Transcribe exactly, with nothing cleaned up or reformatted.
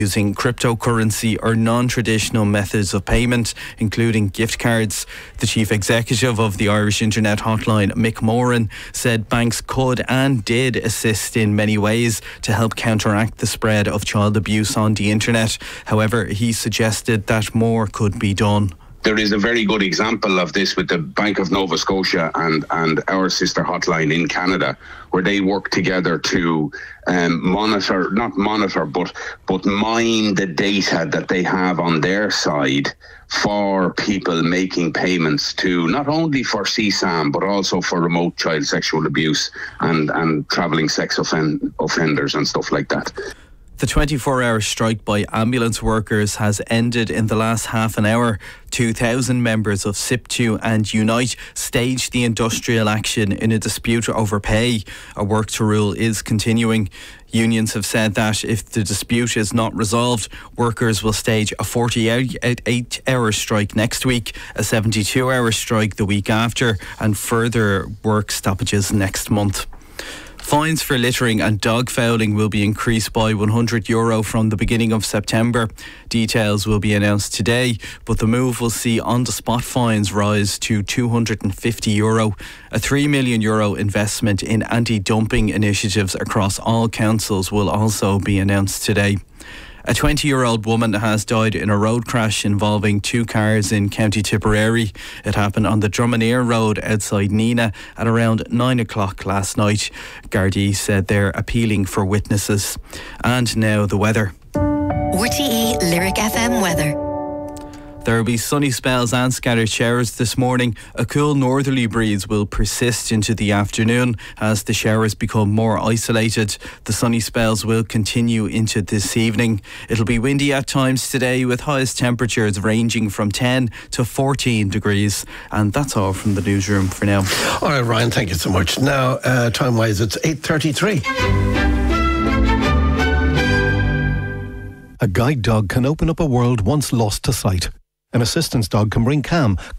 using cryptocurrency or non-traditional methods of payment, including gift cards. The chief executive of the Irish Internet Hotline, Mick Moran, said banks could and did assist in many ways to help counteract the spread of child abuse on the internet. However, he suggested that more could be done. There is a very good example of this with the Bank of Nova Scotia and, and our sister hotline in Canada, where they work together to um, monitor, not monitor, but but mine the data that they have on their side for people making payments to not only for C SAM but also for remote child sexual abuse and, and travelling sex offend, offenders and stuff like that. The twenty-four hour strike by ambulance workers has ended in the last half an hour. two thousand members of SIPTU and Unite staged the industrial action in a dispute over pay. A work to rule is continuing. Unions have said that if the dispute is not resolved, workers will stage a forty-eight hour strike next week, a seventy-two hour strike the week after, and further work stoppages next month. Fines for littering and dog fouling will be increased by one hundred euro from the beginning of September. Details will be announced today, but the move will see on-the-spot fines rise to two hundred fifty euro. A three million euro investment in anti-dumping initiatives across all councils will also be announced today. A twenty-year-old woman has died in a road crash involving two cars in County Tipperary. It happened on the Drumineer Road outside Nina at around nine o'clock last night. Gardaí said they're appealing for witnesses. And now the weather. R T E Lyric F M weather. There will be sunny spells and scattered showers this morning. A cool northerly breeze will persist into the afternoon as the showers become more isolated. The sunny spells will continue into this evening. It'll be windy at times today with highest temperatures ranging from ten to fourteen degrees. And that's all from the newsroom for now. All right, Ryan, thank you so much. Now, uh, time-wise, it's eight thirty-three. A guide dog can open up a world once lost to sight. An assistance dog can bring calm,